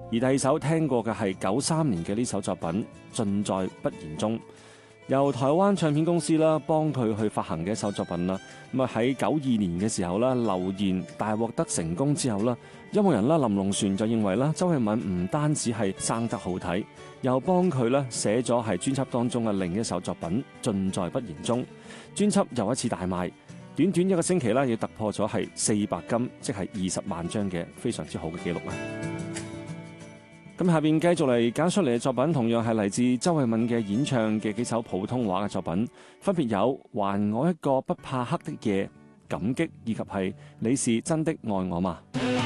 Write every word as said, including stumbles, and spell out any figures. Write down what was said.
而第二首聽過嘅係九三年嘅呢首作品《盡在不言中》，由台灣唱片公司啦幫佢去發行嘅一首作品啦。咁啊喺九二年嘅時候啦，留言大獲得成功之後啦，音樂人啦林隆璇就認為啦，周慧敏唔單止係生得好睇，又幫佢咧寫咗係專輯當中嘅另一首作品《盡在不言中》。專輯又一次大賣，短短一個星期啦，要突破咗係四百金，即係二十萬張嘅非常之好嘅紀錄啦。咁下邊繼續嚟揀出嚟嘅作品，同樣係嚟自周慧敏嘅演唱嘅幾首普通話嘅作品，分別有《還我一個不怕黑的夜》、《感激》以及係《你是真的愛我嗎》。